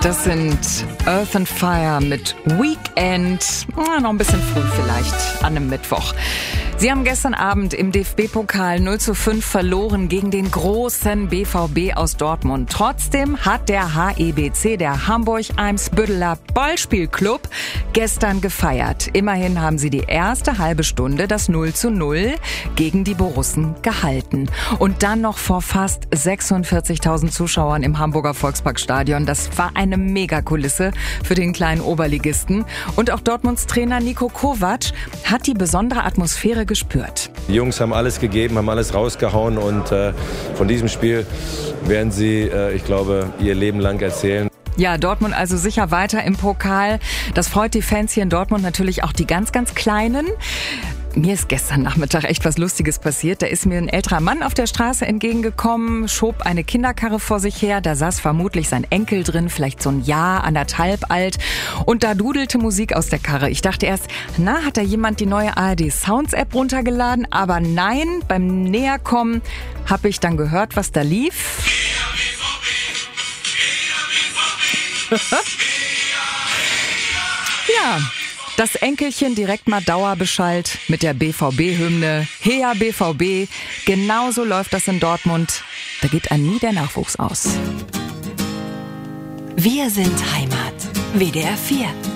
Das sind Earth and Fire mit Weekend. Noch ein bisschen früh vielleicht an einem Mittwoch. Sie haben gestern Abend im DFB-Pokal 0:5 verloren gegen den großen BVB aus Dortmund. Trotzdem hat der HEBC, der Hamburg-Eimsbütteler Ballspielclub, gestern gefeiert. Immerhin haben sie die erste halbe Stunde das 0:0 gegen die Borussen gehalten. Und dann noch vor fast 46.000 Zuschauern im Hamburger Volksparkstadion. Das war eine Megakulisse für den kleinen Oberligisten. Und auch Dortmunds Trainer Niko Kovac hat die besondere Atmosphäre gespürt. Die Jungs haben alles gegeben, haben alles rausgehauen und von diesem Spiel werden sie, ich glaube, ihr Leben lang erzählen. Ja, Dortmund also sicher weiter im Pokal. Das freut die Fans hier in Dortmund, natürlich auch die ganz, ganz Kleinen. Mir ist gestern Nachmittag echt was Lustiges passiert. Da ist mir ein älterer Mann auf der Straße entgegengekommen, schob eine Kinderkarre vor sich her. Da saß vermutlich sein Enkel drin, vielleicht so ein Jahr, 1,5 alt. Und da dudelte Musik aus der Karre. Ich dachte erst, hat da jemand die neue ARD Sounds App runtergeladen? Aber nein, beim Näherkommen habe ich dann gehört, was da lief. Ja, das Enkelchen direkt mal Dauerbeschallt mit der BVB-Hymne. Heya BVB, genauso läuft das in Dortmund. Da geht einem nie der Nachwuchs aus. Wir sind Heimat. WDR 4.